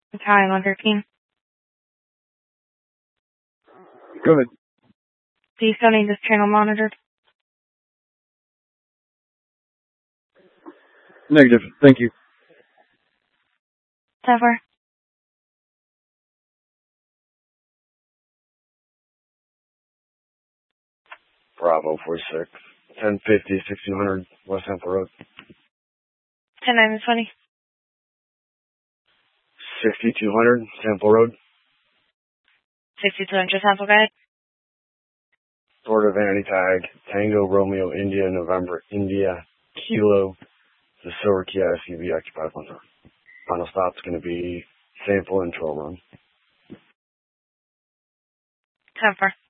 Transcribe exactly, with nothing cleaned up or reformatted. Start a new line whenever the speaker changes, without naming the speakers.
Italian one thirteen.
Go ahead.
Do you still need this channel monitored?
Negative. Thank you.
Never.
Bravo forty-six. ten fifty, sixteen hundred West Sample Road.
ten nine twenty.
sixty-two hundred Sample Road.
sixty-two hundred sample guide.
Florida Vanity Tag. Tango Romeo India November India Kilo. The Silver Kia S U V occupied one. Final stop's going to be Sample and Troll Run.
ten four.